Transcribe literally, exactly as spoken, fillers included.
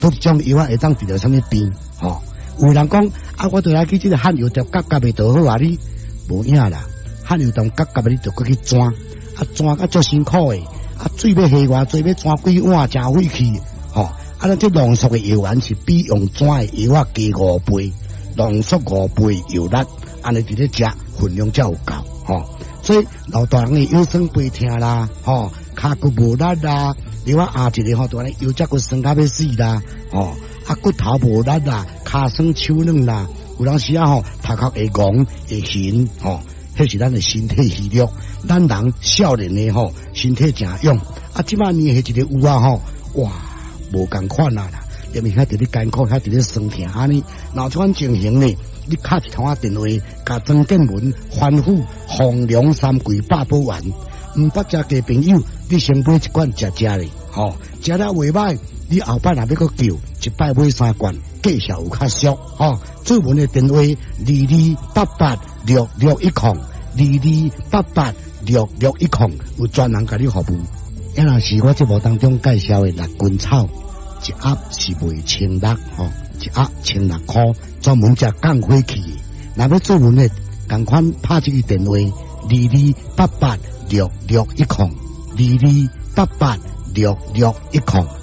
都是种药啊会当治疗什么病？吼、哦，有人讲啊，我倒来去这个汗油条夹夹袂倒好啊，你无影啦，汗油条夹夹的你就过去钻，啊钻啊足辛苦诶，啊水要下偌济，要钻几碗真费气，吼、哦，啊咱这浓缩的药丸是比用钻的药啊加五倍，浓缩五倍药力，安尼伫咧食分量才有够，吼、哦，所以老大人的腰酸背痛啦，吼、哦，骹骨无力啦。你话下一个吼，当然腰脊骨酸到要死啦，吼、哦，啊骨头无力啦，骹酸手软啦，有当时啊吼，头壳会戆会晕，吼、哦，迄是咱的身体虚弱。咱人少年的吼，身体诚勇，啊，即摆年纪一个有啊吼，哇，无共款啊啦，因为遐伫咧艰苦，遐伫咧酸痛安尼，闹出款情形呢，你敲一通啊电话，甲曾建文、欢富、红龙三桂八宝丸。唔捌食嘅朋友，你先买一罐食食咧，吼、哦，食了袂歹，你后摆若要搁叫，一摆买三罐，价钱有较俗，吼、哦。做文嘅电话二二八八六六一零，二二八八六六一零，有专人甲你服务。一若是我节目当中介绍嘅六根草，一盒是卖千六，吼、哦，一盒千六块，专门食降火气嘅。若要做文嘅，共款拍这个电话二二八八六六一零，二二八八六六一零。